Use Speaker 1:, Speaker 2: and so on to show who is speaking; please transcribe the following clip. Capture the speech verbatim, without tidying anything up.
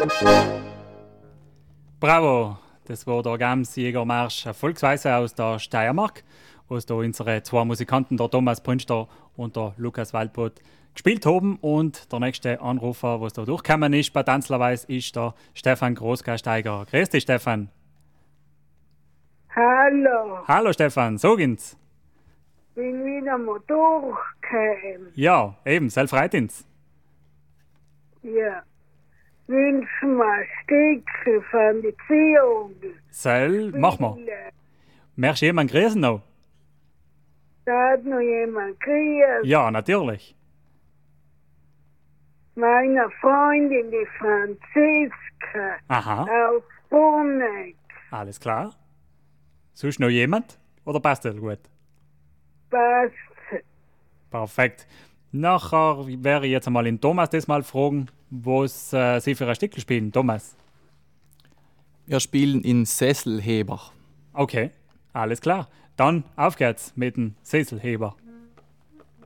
Speaker 1: Bravo! Das war der Gamsjägermarsch Erfolgsweise aus der Steiermark, was da unsere zwei Musikanten, der Thomas Brünster und der Lukas Waldbot, gespielt haben. Und der nächste Anrufer, was da durchgekommen ist bei Tanzlerweise, ist der Stefan Großgasteiger. Grüß dich, Stefan.
Speaker 2: Hallo.
Speaker 1: Hallo, Stefan. So geht's.
Speaker 2: Bin wieder mal durchgekommen.
Speaker 1: Ja, eben. Selbst freut uns.
Speaker 2: Ja. Wünschen wir Stückchen von der Beziehung.
Speaker 1: Sel, mach mal. Möchtest du jemanden grüßen noch?
Speaker 2: Da hat noch jemand grüßt.
Speaker 1: Ja, natürlich.
Speaker 2: Meine Freundin, die Franziska.
Speaker 1: Aha.
Speaker 2: Aus Bruneck.
Speaker 1: Alles klar. Sonst noch jemand? Oder passt das gut?
Speaker 2: Passt.
Speaker 1: Perfekt. Nachher wäre ich jetzt einmal in Thomas das mal fragen, was äh, Sie für ein Stück spielen. Thomas.
Speaker 3: Wir spielen in Sesselheber.
Speaker 1: Okay, alles klar. Dann auf geht's mit dem Sesselheber.